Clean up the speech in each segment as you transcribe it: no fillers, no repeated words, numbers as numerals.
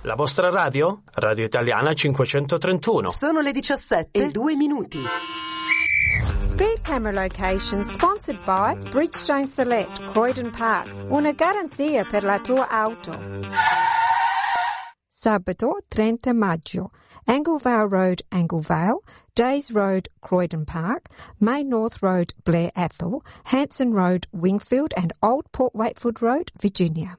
La vostra radio? Radio Italiana 531. Sono le 17:02. Speed camera location sponsored by Bridgestone Select, Croydon Park. Una garanzia per la tua auto. Sabato 30 maggio. Anglevale Road, Anglevale, Days Road, Croydon Park, Main North Road, Blair Athol, Hanson Road, Wingfield and Old Port Wakefield Road, Virginia.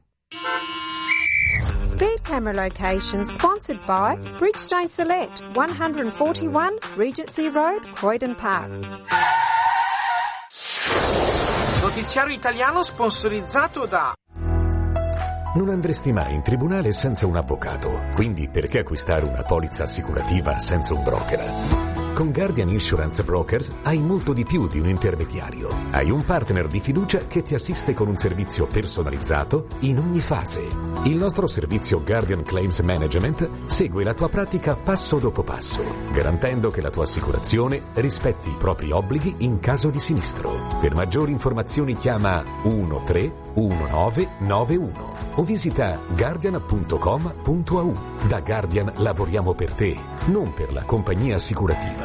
Speed camera location sponsored by Bridgestone Select, 141 Regency Road, Croydon Park. Notiziario italiano sponsorizzato da... Non andresti mai in tribunale senza un avvocato, quindi perché acquistare una polizza assicurativa senza un broker? Con Guardian Insurance Brokers hai molto di più di un intermediario. Hai un partner di fiducia che ti assiste con un servizio personalizzato in ogni fase. Il nostro servizio Guardian Claims Management segue la tua pratica passo dopo passo, garantendo che la tua assicurazione rispetti i propri obblighi in caso di sinistro. Per maggiori informazioni chiama 131991 o visita guardian.com.au. Da Guardian lavoriamo per te, non per la compagnia assicurativa.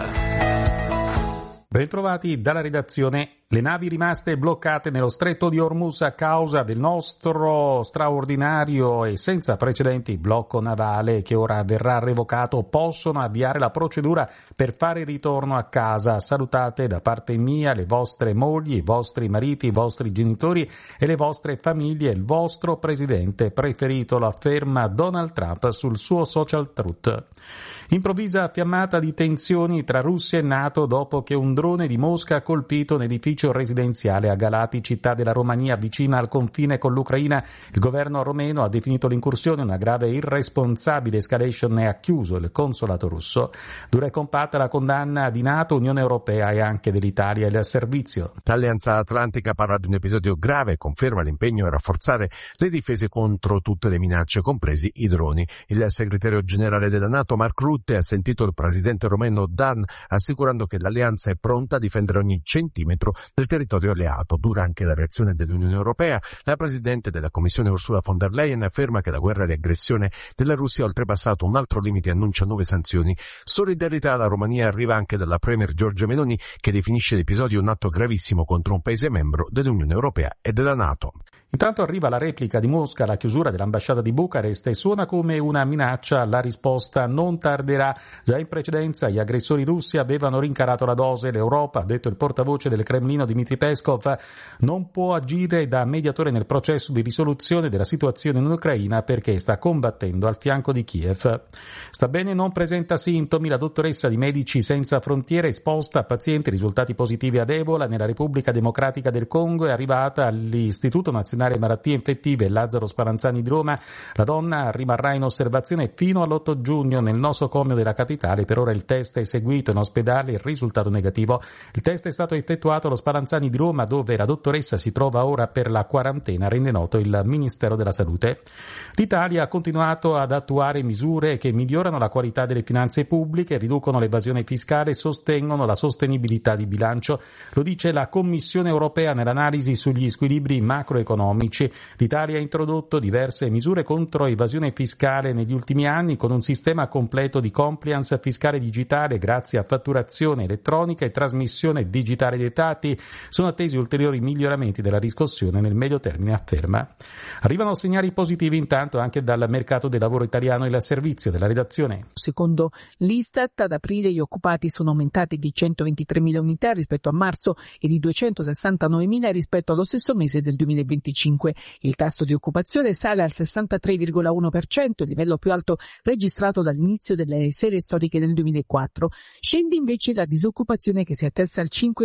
Bentrovati dalla redazione. Le navi rimaste bloccate nello stretto di Hormuz a causa del nostro straordinario e senza precedenti blocco navale che ora verrà revocato possono avviare la procedura per fare il ritorno a casa. Salutate da parte mia le vostre mogli, i vostri mariti, i vostri genitori e le vostre famiglie, il vostro presidente preferito, lo afferma Donald Trump sul suo social truth. Improvvisa fiammata di tensioni tra Russia e NATO dopo che un drone di Mosca ha colpito un edificio residenziale a Galati, città della Romania vicina al confine con l'Ucraina. Il governo romeno ha definito l'incursione una grave e irresponsabile escalation e ha chiuso il consolato russo. Dura e compatta la condanna di NATO, Unione Europea e anche dell'Italia e del servizio. L'Alleanza Atlantica parla di un episodio grave e conferma l'impegno a rafforzare le difese contro tutte le minacce, compresi i droni. Il segretario generale della NATO, Mark Rutte, ha sentito il presidente romeno Dan assicurando che l'alleanza è pronta a difendere ogni centimetro del territorio alleato. Dura anche la reazione dell'Unione Europea. La presidente della Commissione Ursula von der Leyen afferma che la guerra di aggressione della Russia ha oltrepassato un altro limite e annuncia nuove sanzioni. Solidarietà alla Romania arriva anche dalla premier Giorgia Meloni, che definisce l'episodio un atto gravissimo contro un paese membro dell'Unione Europea e della NATO. Intanto arriva la replica di Mosca alla chiusura dell'ambasciata di Bucarest e suona come una minaccia. La risposta non tarderà. Già in precedenza gli aggressori russi avevano rincarato la dose. L'Europa, ha detto il portavoce del Cremlino Dmitry Peskov, non può agire da mediatore nel processo di risoluzione della situazione in Ucraina perché sta combattendo al fianco di Kiev. Sta bene, non presenta sintomi. La dottoressa di Medici Senza Frontiere esposta a pazienti risultati positivi ad Ebola nella Repubblica Democratica del Congo è arrivata all'Istituto Nazionale Malattie Infettive Lazzaro Spallanzani di Roma. La donna rimarrà in osservazione fino all'8 giugno nel nosocomio della capitale. Per ora il test è eseguito in ospedale, il risultato negativo. Il test è stato effettuato allo Spallanzani di Roma, dove la dottoressa si trova ora per la quarantena, rende noto il Ministero della Salute. L'Italia ha continuato ad attuare misure che migliorano la qualità delle finanze pubbliche, riducono l'evasione fiscale e sostengono la sostenibilità di bilancio. Lo dice la Commissione europea nell'analisi sugli squilibri macroeconomici. L'Italia ha introdotto diverse misure contro evasione fiscale negli ultimi anni con un sistema completo di compliance fiscale digitale grazie a fatturazione elettronica e trasmissione digitale dei dati. Sono attesi ulteriori miglioramenti della riscossione nel medio termine, afferma. Arrivano segnali positivi intanto anche dal mercato del lavoro italiano e al servizio della redazione. Secondo l'Istat, ad aprile gli occupati sono aumentati di 123.000 unità rispetto a marzo e di 269.000 rispetto allo stesso mese del 2025. Il tasso di occupazione sale al 63,1%, il livello più alto registrato dall'inizio delle serie storiche nel 2004. Scende invece la disoccupazione, che si attesta al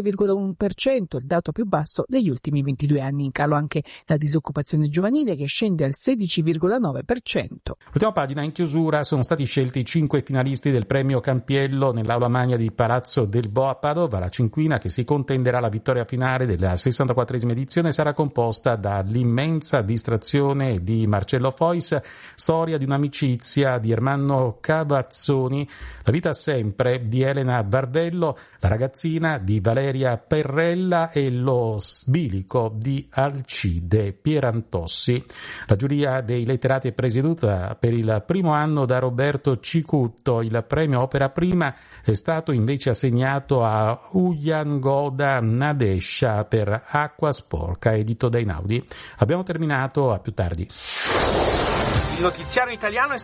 5,1%, il dato più basso degli ultimi 22 anni. In calo anche la disoccupazione giovanile, che scende al 16,9%. Ultima pagina in chiusura. Sono stati scelti i 5 finalisti del premio Campiello nell'aula magna di Palazzo del Bo a Padova. La cinquina, che si contenderà la vittoria finale della 64esima edizione, sarà composta da L'immensa distrazione di Marcello Fois, storia di un'amicizia di Ermanno Cavazzoni, La vita sempre di Elena Bardello, La ragazzina di Valeria Perrella e Lo sbilico di Alcide Pierantossi. La giuria dei letterati è presieduta per il primo anno da Roberto Cicutto. Il premio Opera Prima è stato invece assegnato a Uyangoda Nadesha per Acqua sporca, edito da Einaudi. Abbiamo terminato, a più tardi. Il notiziario italiano è